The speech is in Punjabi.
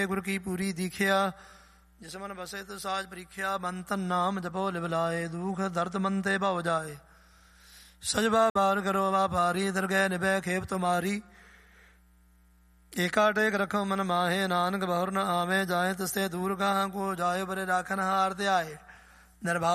ਗੁਰ ਕੀ ਪੂਰੀ ਦੀਖਿਆ। ਜਿਸ ਮਨ ਬਸੇ ਤਿਸ ਸਾਜ ਪ੍ਰੀਖਿਆ। ਮਨ ਤਨ ਨਾਮ ਜਪੋ ਲਿਵ ਲਾਏ। ਦੁਖ ਦਰਦ ਮਨ ਤੇ ਭਉ ਜਾਏ। ਸਜਵਾ ਬਾਰ ਕਰੋ ਵਾ ਭਾਰੀ। ਦਰਗਹਿ ਨਿਭੈ ਖੇਪ ਤੁਮਾਰੀ। ਏਕਾ ਟੇਕ ਰਖੋ ਮਨ ਮਾਹੇ। ਨਾਨਕ ਬਹੁਰ ਨ ਆਵੇ ਜਾਏ। ਤਿਸਤੇ ਦੂਰ ਕਹਾਂ ਕੋ ਜਾਏ। ਬਰੇ ਰਾਖਨ ਹਾਰ ਧਿਆਏ। ਨਿਰਭਉ